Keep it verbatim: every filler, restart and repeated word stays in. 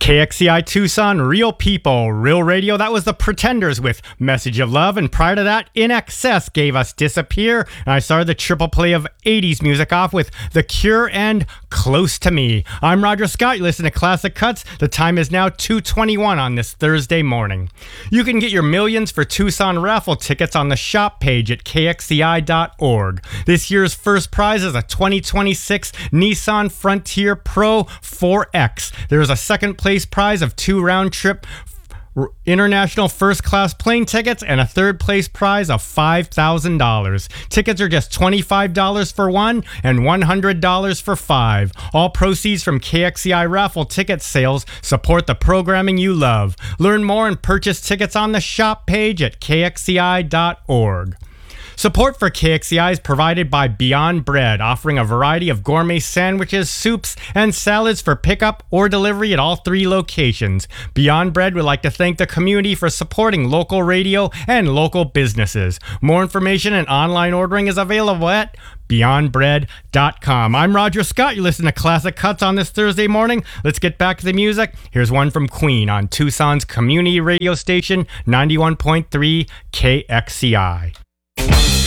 K X C I Tucson, Real People, Real Radio. That was the Pretenders with Message of Love. And prior to that, In Excess gave us Disappear. And I started the triple play of eighties music off with The Cure and Close to Me. I'm Roger Scott. You listen to Classic Cuts. The time is now two twenty-one on this Thursday morning. You can get your millions for Tucson raffle tickets on the shop page at K X C I dot org. This year's first prize is a twenty twenty-six Nissan Frontier Pro four X. There is a second place prize of two round-trip international first-class plane tickets and a third-place prize of five thousand dollars. Tickets are just twenty-five dollars for one and one hundred dollars for five. All proceeds from K X C I raffle ticket sales support the programming you love. Learn more and purchase tickets on the shop page at K X C I dot org. Support for K X C I is provided by Beyond Bread, offering a variety of gourmet sandwiches, soups, and salads for pickup or delivery at all three locations. Beyond Bread would like to thank the community for supporting local radio and local businesses. More information and online ordering is available at beyond bread dot com. I'm Roger Scott. You listen to Classic Cuts on this Thursday morning. Let's get back to the music. Here's one from Queen on Tucson's community radio station, ninety-one point three K X C I.